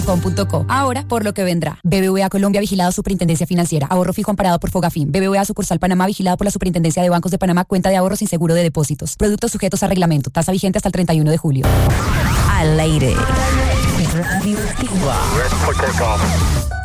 Com.co. Ahora, por lo que vendrá. BBVA Colombia, vigilado Superintendencia Financiera. Ahorro fijo amparado por Fogafín. BBVA sucursal Panamá, vigilado por la Superintendencia de Bancos de Panamá. Cuenta de ahorro sin seguro de depósitos. Productos sujetos a reglamento. Tasa vigente hasta el 31 de julio. Al aire. Radio Antigua.